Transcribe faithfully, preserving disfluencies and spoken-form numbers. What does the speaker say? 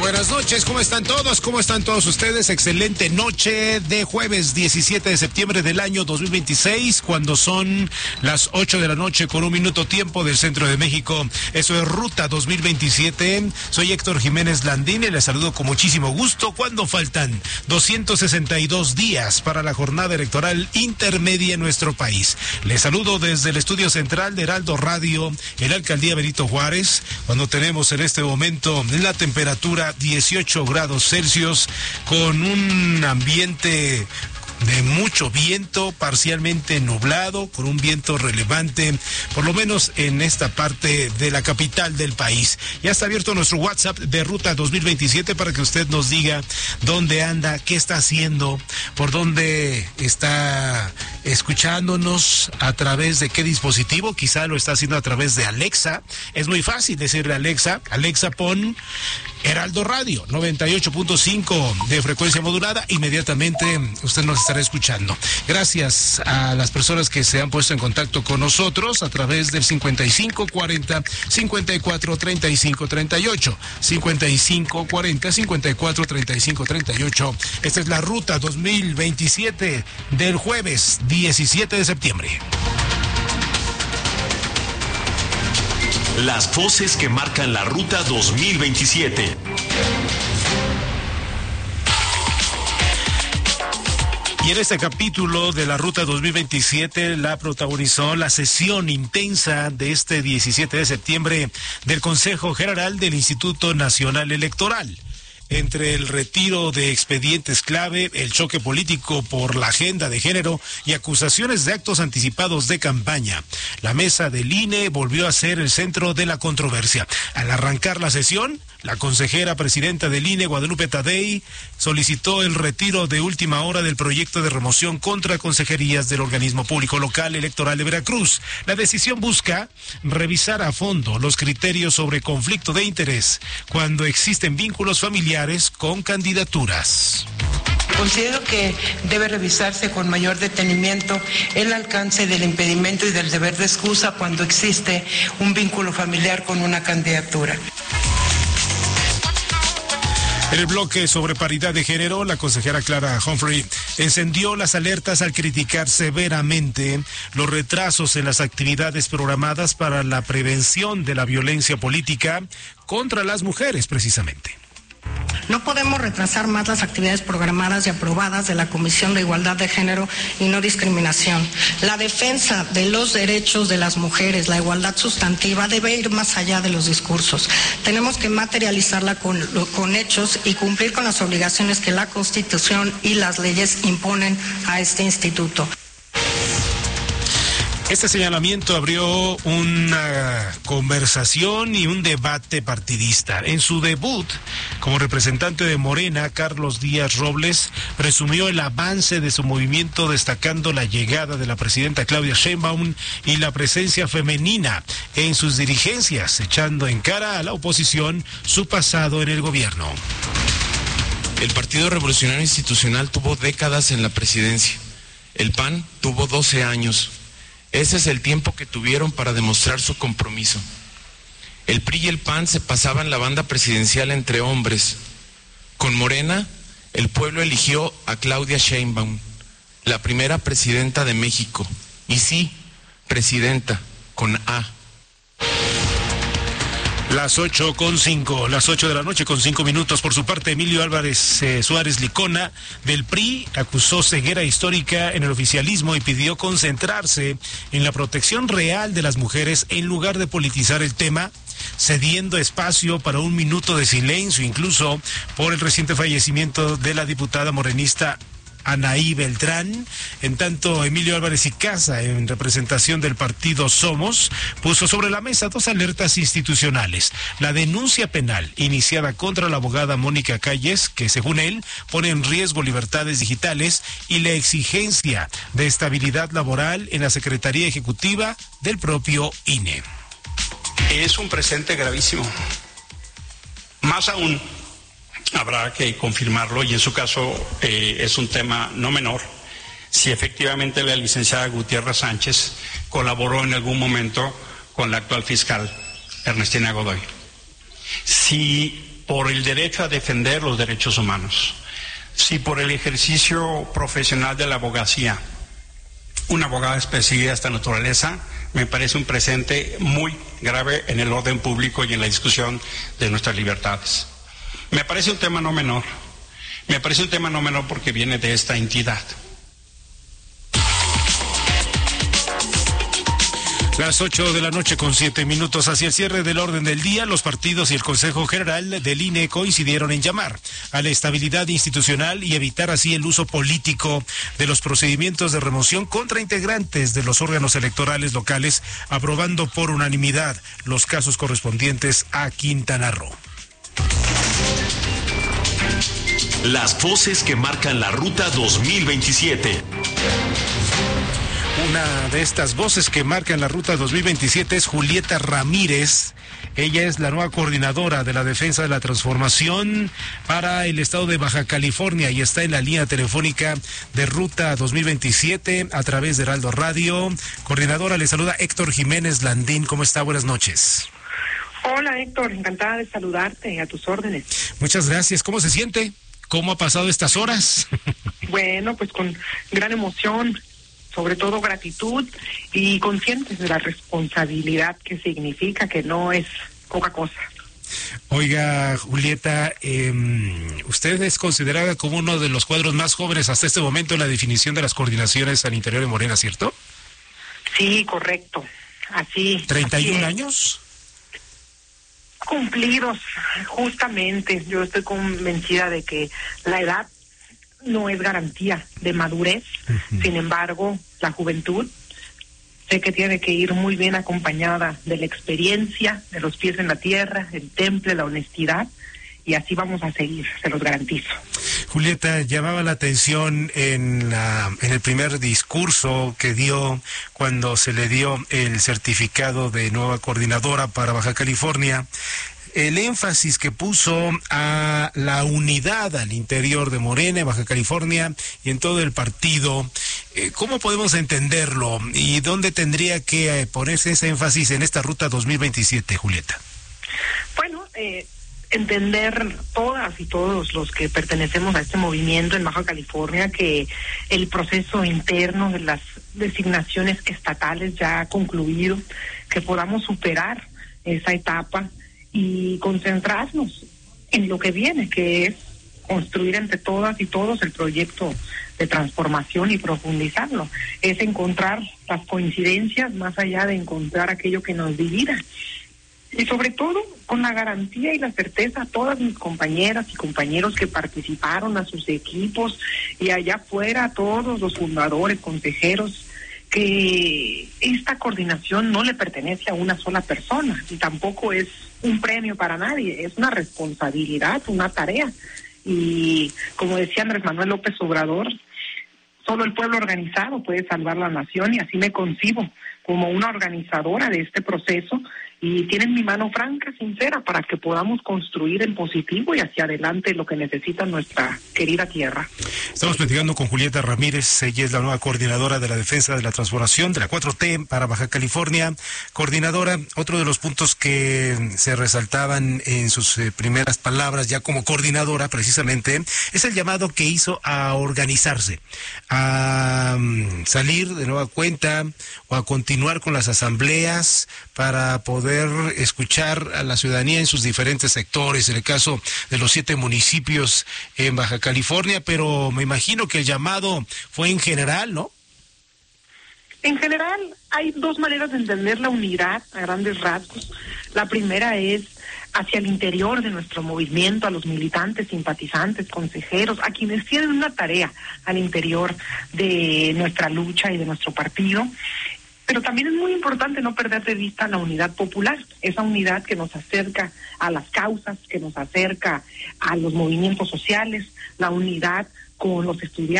Buenas noches, ¿cómo están todos? ¿Cómo están todos ustedes? Excelente noche de jueves diecisiete de septiembre del año dos mil veintiséis, cuando son las ocho de la noche con un minuto tiempo del centro de México. Eso es Ruta dos mil veintisiete. Soy Héctor Jiménez Landín y les saludo con muchísimo gusto cuando faltan doscientos sesenta y dos días para la jornada electoral intermedia en nuestro país. Les saludo desde el estudio central de Heraldo Radio, en la alcaldía Benito Juárez, cuando tenemos en este momento la temperatura dieciocho grados Celsius, con un ambiente de mucho viento, parcialmente nublado, con un viento relevante, por lo menos en esta parte de la capital del país. Ya está abierto nuestro WhatsApp de Ruta dos mil veintisiete para que usted nos diga dónde anda, qué está haciendo, por dónde está escuchándonos, a través de qué dispositivo. Quizá lo está haciendo a través de Alexa. Es muy fácil decirle a Alexa, Alexa, pon Heraldo Radio noventa y ocho punto cinco de frecuencia modulada. Inmediatamente usted nos estará escuchando. Gracias a las personas que se han puesto en contacto con nosotros a través del cincuenta y cinco cuarenta cincuenta y cuatro treinta y cinco treinta y ocho, cincuenta y cinco cuarenta cincuenta y cuatro treinta y cinco treinta y ocho. Esta es la Ruta dos mil veintisiete del jueves diecisiete de septiembre. Las voces que marcan la Ruta dos mil veintisiete. Y en este capítulo de la Ruta dos mil veintisiete la protagonizó la sesión intensa de este diecisiete de septiembre del Consejo General del Instituto Nacional Electoral. Entre el retiro de expedientes clave, el choque político por la agenda de género y acusaciones de actos anticipados de campaña, la mesa del I N E volvió a ser el centro de la controversia. Al arrancar la sesión, la consejera presidenta del I N E, Guadalupe Tadei, solicitó el retiro de última hora del proyecto de remoción contra consejerías del organismo público local electoral de Veracruz. La decisión busca revisar a fondo los criterios sobre conflicto de interés cuando existen vínculos familiares con candidaturas. Considero que debe revisarse con mayor detenimiento el alcance del impedimento y del deber de excusa cuando existe un vínculo familiar con una candidatura. En el bloque sobre paridad de género, la consejera Clara Humphrey encendió las alertas al criticar severamente los retrasos en las actividades programadas para la prevención de la violencia política contra las mujeres, precisamente. No podemos retrasar más las actividades programadas y aprobadas de la Comisión de Igualdad de Género y No Discriminación. La defensa de los derechos de las mujeres, la igualdad sustantiva, debe ir más allá de los discursos. Tenemos que materializarla con, con hechos y cumplir con las obligaciones que la Constitución y las leyes imponen a este instituto. Este señalamiento abrió una conversación y un debate partidista. En su debut como representante de Morena, Carlos Díaz Robles presumió el avance de su movimiento, destacando la llegada de la presidenta Claudia Sheinbaum y la presencia femenina en sus dirigencias, echando en cara a la oposición su pasado en el gobierno. El Partido Revolucionario Institucional tuvo décadas en la presidencia. El P A N tuvo doce años. Ese es el tiempo que tuvieron para demostrar su compromiso. El P R I y el P A N se pasaban la banda presidencial entre hombres. Con Morena, el pueblo eligió a Claudia Sheinbaum, la primera presidenta de México. Y sí, presidenta, con A. Las ocho con cinco, las ocho de la noche con cinco minutos. Por su parte, Emilio Álvarez eh, Suárez Licona, del P R I, acusó ceguera histórica en el oficialismo y pidió concentrarse en la protección real de las mujeres en lugar de politizar el tema, cediendo espacio para un minuto de silencio, incluso por el reciente fallecimiento de la diputada morenista Anaí Beltrán. En tanto, Emilio Álvarez y Casa, en representación del partido Somos, puso sobre la mesa dos alertas institucionales: la denuncia penal iniciada contra la abogada Mónica Calles, que según él pone en riesgo libertades digitales, y la exigencia de estabilidad laboral en la Secretaría Ejecutiva del propio I N E. Es un presente gravísimo. Más aún, habrá que confirmarlo, y en su caso eh, es un tema no menor, si efectivamente la licenciada Gutiérrez Sánchez colaboró en algún momento con la actual fiscal Ernestina Godoy. Si por el derecho a defender los derechos humanos, si por el ejercicio profesional de la abogacía una abogada especializada de esta naturaleza, me parece un presente muy grave en el orden público y en la discusión de nuestras libertades. Me parece un tema no menor, me parece un tema no menor porque viene de esta entidad. Las ocho de la noche con siete minutos. Hacia el cierre del orden del día, los partidos y el Consejo General del I N E coincidieron en llamar a la estabilidad institucional y evitar así el uso político de los procedimientos de remoción contra integrantes de los órganos electorales locales, aprobando por unanimidad los casos correspondientes a Quintana Roo. Las voces que marcan la ruta dos mil veintisiete. Una de estas voces que marcan la ruta dos mil veintisiete es Julieta Ramírez. Ella es la nueva coordinadora de la Defensa de la Transformación para el estado de Baja California y está en la línea telefónica de Ruta dos mil veintisiete a través de Heraldo Radio. Coordinadora, le saluda Héctor Jiménez Landín. ¿Cómo está? Buenas noches. Hola Héctor, encantada de saludarte, a tus órdenes. Muchas gracias. ¿Cómo se siente? ¿Cómo ha pasado estas horas? Bueno, pues con gran emoción, sobre todo gratitud y conscientes de la responsabilidad que significa, que no es poca cosa. Oiga, Julieta, eh, usted es considerada como uno de los cuadros más jóvenes hasta este momento en la definición de las coordinaciones al interior de Morena, ¿cierto? Sí, correcto, así. ¿treinta y un así años? Cumplidos, justamente. Yo estoy convencida de que la edad no es garantía de madurez. Uh-huh. Sin embargo, la juventud sé que tiene que ir muy bien acompañada de la experiencia, de los pies en la tierra, el temple, la honestidad, y así vamos a seguir, se los garantizo. Julieta, llamaba la atención en, la, en el primer discurso que dio cuando se le dio el certificado de nueva coordinadora para Baja California, el énfasis que puso a la unidad al interior de Morena, Baja California y en todo el partido. Eh, ¿Cómo podemos entenderlo y dónde tendría que eh, ponerse ese énfasis en esta ruta dos mil veintisiete, Julieta? Bueno, eh, entender todas y todos los que pertenecemos a este movimiento en Baja California que el proceso interno de las designaciones estatales ya ha concluido, que podamos superar esa etapa y concentrarnos en lo que viene, que es construir entre todas y todos el proyecto de transformación y profundizarlo. Es encontrar las coincidencias más allá de encontrar aquello que nos divida. Y sobre todo, con la garantía y la certeza a todas mis compañeras y compañeros que participaron, a sus equipos y allá afuera a todos los fundadores, consejeros, que esta coordinación no le pertenece a una sola persona y tampoco es un premio para nadie, es una responsabilidad, una tarea. Y como decía Andrés Manuel López Obrador, solo el pueblo organizado puede salvar la nación, y así me concibo como una organizadora de este proceso, y tienen mi mano franca, sincera, para que podamos construir en positivo y hacia adelante lo que necesita nuestra querida tierra. Estamos platicando con Julieta Ramírez, ella es la nueva coordinadora de la Defensa de la Transformación de la cuatro T para Baja California. Coordinadora, otro de los puntos que se resaltaban en sus eh, primeras palabras ya como coordinadora precisamente es el llamado que hizo a organizarse, a um, salir de nueva cuenta o a continuar con las asambleas para poder escuchar a la ciudadanía en sus diferentes sectores, en el caso de los siete municipios en Baja California, pero me imagino que el llamado fue en general, ¿no? En general, hay dos maneras de entender la unidad a grandes rasgos. La primera es hacia el interior de nuestro movimiento, a los militantes, simpatizantes, consejeros, a quienes tienen una tarea al interior de nuestra lucha y de nuestro partido. Pero también es muy importante no perder de vista la unidad popular, esa unidad que nos acerca a las causas, que nos acerca a los movimientos sociales, la unidad con los estudiantes.